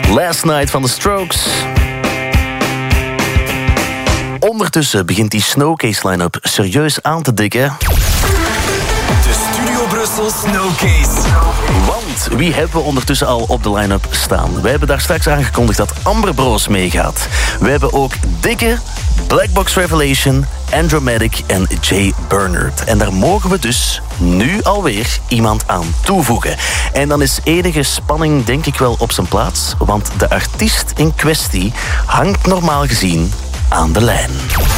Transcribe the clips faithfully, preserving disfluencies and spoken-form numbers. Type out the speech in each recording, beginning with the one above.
Last Night van The Strokes. Ondertussen begint die Snowcase line-up serieus aan te dikken. De Studio Brussel Snowcase. Want wie hebben we ondertussen al op de line-up staan? We hebben daar straks aangekondigd dat Amber Bros meegaat. We hebben ook Dikke, Black Box Revelation, Andromatic en Jay Bernard. En daar mogen we dus nu alweer iemand aan toevoegen. En dan is enige spanning denk ik wel op zijn plaats, want de artiest in kwestie hangt normaal gezien aan de lijn.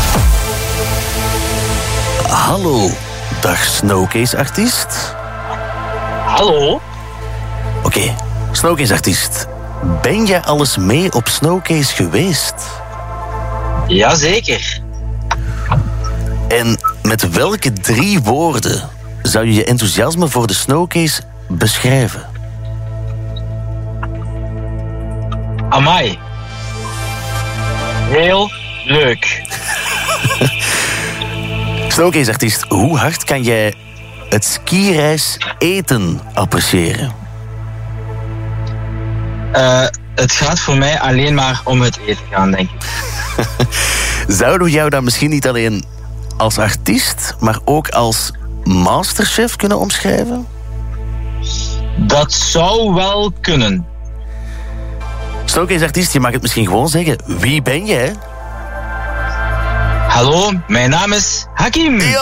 Hallo, dag Snowcase-artiest. Hallo? Oké, okay, Snowcase-artiest. Ben jij al eens mee op Snowcase geweest? Jazeker. En met welke drie woorden zou je je enthousiasme voor de Snowcase beschrijven? Amai. Heel leuk. Snowcase-artiest, hoe hard kan jij het skireis eten appreciëren? Uh, het gaat voor mij alleen maar om het eten gaan, denk ik. Zouden we jou dan misschien niet alleen als artiest, maar ook als masterchef kunnen omschrijven? Dat zou wel kunnen. Snowcase-artiest, je mag het misschien gewoon zeggen. Wie ben jij? Hallo, mijn naam is Hakim. Ja!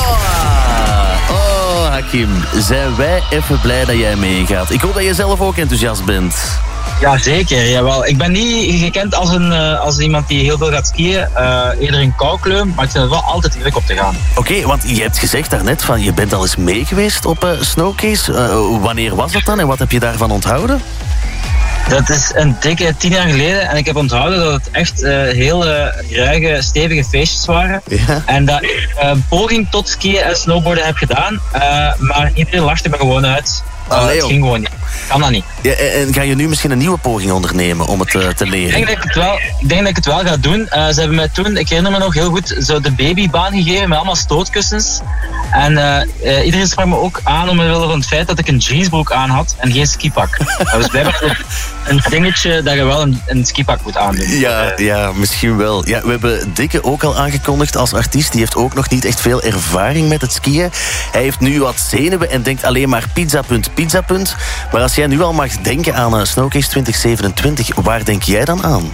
Oh, Hakim. Zijn wij even blij dat jij meegaat. Ik hoop dat je zelf ook enthousiast bent. Jazeker, jawel. Ik ben niet gekend als, een, uh, als iemand die heel veel gaat skiën. Uh, eerder een koukleum, maar ik vind het wel altijd heerlijk op te gaan. Oké, okay, want je hebt gezegd daarnet van je bent al eens mee geweest op uh, Snowcase. Uh, wanneer was dat dan en wat heb je daarvan onthouden? Dat is een dikke tien jaar geleden en ik heb onthouden dat het echt uh, heel uh, ruige, stevige feestjes waren. Ja. En dat ik uh, een poging tot skiën en snowboarden heb gedaan, uh, maar iedereen lachte me gewoon uit. Uh, Allee, het ging gewoon niet. Kan dat niet. Ja, en ga je nu misschien een nieuwe poging ondernemen om het uh, te leren? Ik denk dat ik het wel, ik denk dat ik het wel ga doen. Uh, ze hebben mij toen, ik herinner me nog heel goed, zo de babybaan gegeven met allemaal stootkussens. En uh, uh, iedereen sprak me ook aan omwille van het feit dat ik een jeansbroek aan had en geen skipak. Dat was blijkbaar een dingetje dat je wel een, een skipak moet aandoen. Ja, ja, misschien wel. Ja, we hebben Dikke ook al aangekondigd als artiest. Die heeft ook nog niet echt veel ervaring met het skiën. Hij heeft nu wat zenuwen en denkt alleen maar pizza punt, pizza punt. Maar als jij nu al mag denken aan uh, Snowcase twintig zevenentwintig, waar denk jij dan aan?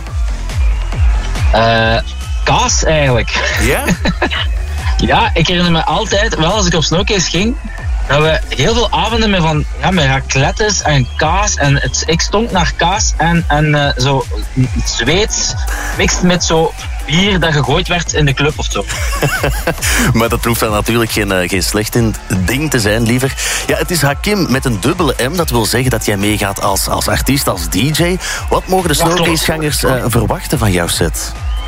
Uh, kaas eigenlijk. Ja? Ja, ik herinner me altijd, wel als ik op Snowcase ging, dat we heel veel avonden met, van, ja, met raclettes en kaas. En het, ik stonk naar kaas en, en uh, zo Zweeds, mixed met zo bier dat gegooid werd in de club of zo. Maar dat hoeft dan natuurlijk geen, uh, geen slecht in ding te zijn, liever. Ja, het is Hakim met een dubbele M. Dat wil zeggen dat jij meegaat als, als artiest, als D J. Wat mogen de Snowcase-gangers uh, verwachten van jouw set?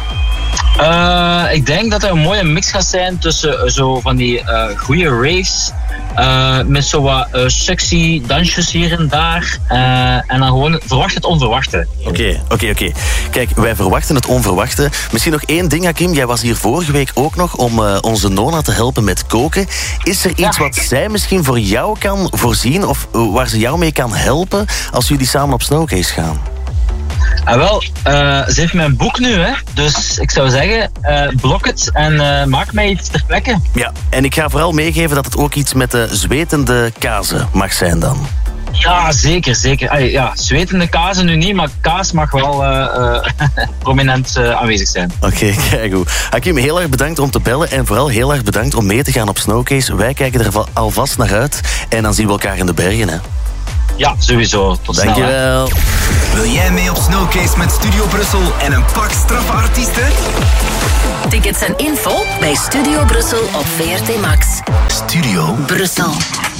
Uh, ik denk dat er een mooie mix gaat zijn tussen uh, zo van die uh, goede raves, uh, met zo wat uh, sexy dansjes hier en daar. Uh, en dan gewoon verwacht het onverwachte. Oké, oké, oké. Kijk, wij verwachten het onverwachte. Misschien nog één ding, Hakim. Jij was hier vorige week ook nog om uh, onze Nona te helpen met koken. Is er iets ja. wat zij misschien voor jou kan voorzien of uh, waar ze jou mee kan helpen als jullie samen op Snowcase gaan? Ah, wel, uh, ze heeft mijn boek nu, hè. Dus ik zou zeggen, uh, blok het en uh, maak mij iets ter plekke. Ja, en ik ga vooral meegeven dat het ook iets met de zwetende kazen mag zijn dan. Ja, zeker, zeker. Allee, ja, zwetende kazen nu niet, maar kaas mag wel uh, uh, prominent uh, aanwezig zijn. Oké, okay, kijk goed. Hakim, heel erg bedankt om te bellen en vooral heel erg bedankt om mee te gaan op Snowcase. Wij kijken er alvast naar uit en dan zien we elkaar in de bergen, hè. Ja, sowieso. Tot snel. Dankjewel. Wil jij mee op Snowcase met Studio Brussel en een pak straffe artiesten? Tickets en info bij Studio Brussel op V R T Max. Studio Brussel.